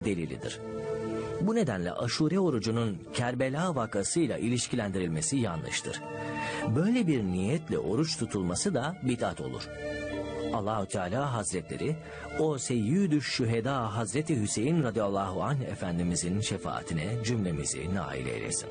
delilidir. Bu nedenle Aşure orucunun Kerbela vakasıyla ilişkilendirilmesi yanlıştır. Böyle bir niyetle oruç tutulması da bid'at olur. Allah-u Teala Hazretleri o Seyyidü Şüheda Hazreti Hüseyin radıyallahu anh Efendimizin şefaatine cümlemizi nail eylesin.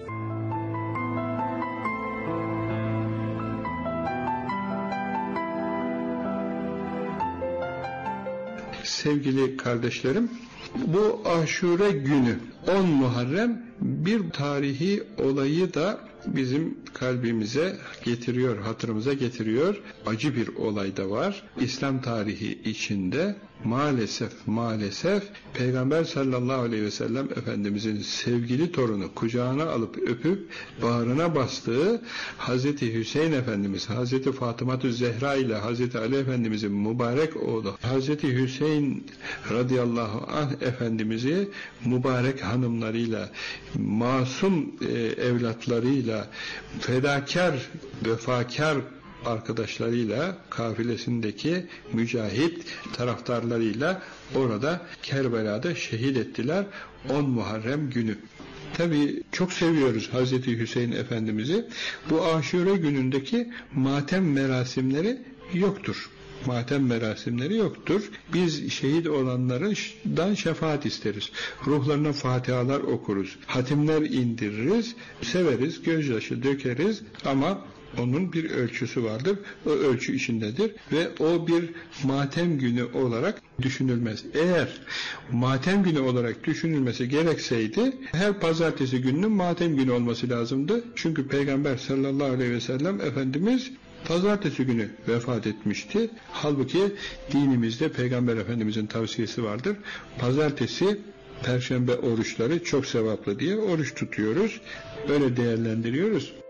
Sevgili kardeşlerim, bu Aşure günü 10 Muharrem bir tarihi olayı da bizim kalbimize getiriyor, hatırımıza getiriyor. Acı bir olay da var. İslam tarihi içinde maalesef Peygamber sallallahu aleyhi ve sellem Efendimizin sevgili torunu kucağına alıp öpüp bağrına bastığı Hazreti Hüseyin Efendimiz, Hazreti Fatıma-tü Zehra ile Hazreti Ali Efendimizin mübarek oğlu Hazreti Hüseyin radıyallahu anh Efendimiz'i mübarek hanımlarıyla, masum evlatlarıyla, fedakar, vefakar arkadaşlarıyla, kafilesindeki mücahit taraftarlarıyla orada Kerbela'da şehit ettiler 10 Muharrem günü. Tabii çok seviyoruz Hazreti Hüseyin Efendimiz'i. Bu Aşure günündeki matem merasimleri yoktur. Matem merasimleri yoktur. Biz şehit olanlardan şefaat isteriz. Ruhlarına fatihalar okuruz. Hatimler indiririz. Severiz, gözyaşı dökeriz ama onun bir ölçüsü vardır. O ölçü içindedir ve o bir matem günü olarak düşünülmez. Eğer matem günü olarak düşünülmesi gerekseydi her pazartesi gününün matem günü olması lazımdı. Çünkü Peygamber sallallahu aleyhi ve sellem Efendimiz pazartesi günü vefat etmişti. Halbuki dinimizde Peygamber Efendimizin tavsiyesi vardır. Pazartesi, Perşembe oruçları çok sevaplı diye oruç tutuyoruz. Öyle değerlendiriyoruz.